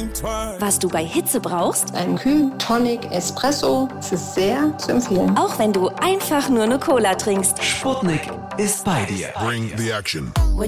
Was du bei Hitze brauchst? Einen kühlen Tonic Espresso. Es ist sehr zu empfehlen. Auch wenn du einfach nur eine Cola trinkst. Sputnik ist bei dir. Bring the action.